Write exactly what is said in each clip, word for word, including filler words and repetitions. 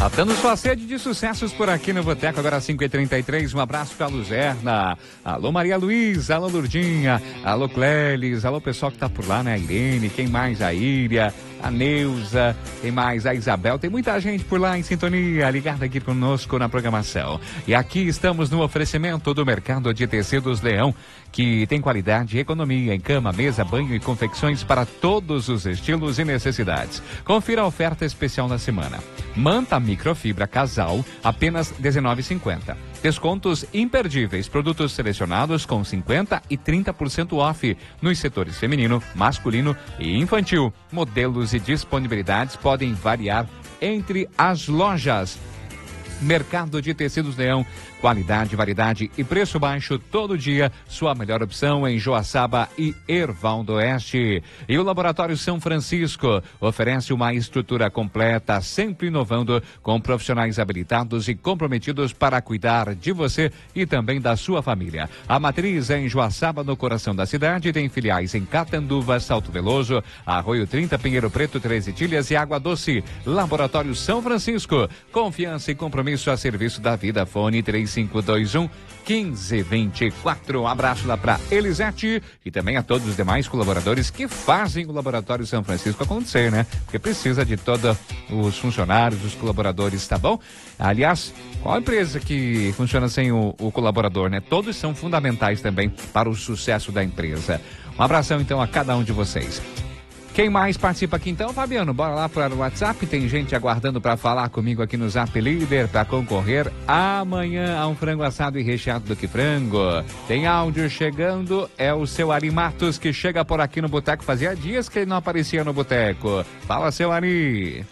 Matando sua sede de sucessos por aqui no Boteco, agora cinco e trinta e três. Um abraço pra Luzerna. Alô Maria Luísa, alô Lurdinha, alô Clélis, alô pessoal que tá por lá, né? A Irene, quem mais? A Íria, a Neuza, tem mais a Isabel, tem muita gente por lá em sintonia, ligada aqui conosco na programação. E aqui estamos no oferecimento do Mercado de Tecidos Leão, que tem qualidade e economia em cama, mesa, banho e confecções para todos os estilos e necessidades. Confira a oferta especial da semana. Manta microfibra casal, apenas dezenove reais e cinquenta centavos. Descontos imperdíveis, produtos selecionados com cinquenta por cento e trinta por cento off nos setores feminino, masculino e infantil. Modelos e disponibilidades podem variar entre as lojas. Mercado de Tecidos Leão, qualidade, variedade e preço baixo todo dia. Sua melhor opção em Joaçaba e Erval do Oeste. E o Laboratório São Francisco oferece uma estrutura completa, sempre inovando, com profissionais habilitados e comprometidos para cuidar de você e também da sua família. A matriz é em Joaçaba, no coração da cidade, tem filiais em Catanduva, Salto Veloso, Arroio trinta, Pinheiro Preto, Três Itilhas e Água Doce. Laboratório São Francisco, confiança e compromisso a serviço da vida. Fone três cinco dois um, um cinco dois quatro. Um abraço lá para Elisete e também a todos os demais colaboradores que fazem o Laboratório São Francisco acontecer, né? Porque precisa de todos os funcionários, os colaboradores, tá bom? Aliás, qual empresa que funciona sem o, o colaborador, né? Todos são fundamentais também para o sucesso da empresa. Um abração então a cada um de vocês. Quem mais participa aqui então, Fabiano? Bora lá para o WhatsApp, tem gente aguardando para falar comigo aqui no Zap Líder, para concorrer amanhã a um frango assado e recheado do que frango. Tem áudio chegando, é o seu Ari Matos que chega por aqui no Boteco, fazia dias que ele não aparecia no Boteco. Fala, seu Ari.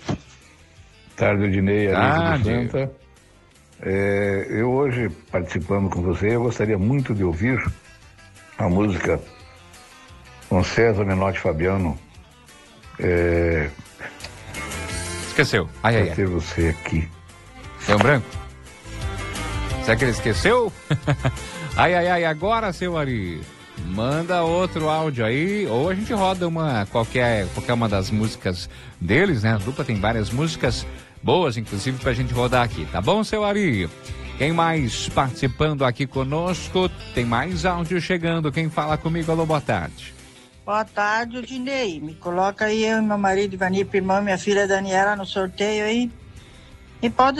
Tarde, Odinei, Tarde. Ari do Santa. É, eu hoje, participando com você, eu gostaria muito de ouvir a música com César Menotti e Fabiano. É... Esqueceu. Ai, ai, ai. ter você aqui. Tem um branco? Será que ele esqueceu? Ai, ai, ai, agora, seu Ari. Manda outro áudio aí, ou a gente roda uma, qualquer, qualquer uma das músicas deles, né? A dupla tem várias músicas boas, inclusive, pra gente rodar aqui. Tá bom, seu Ari? Quem mais participando aqui conosco? Tem mais áudio chegando. Quem fala comigo? Alô, boa tarde. Boa tarde, Odinei. Me coloca aí eu e meu marido Ivani Pirmão, minha filha Daniela no sorteio aí. E pode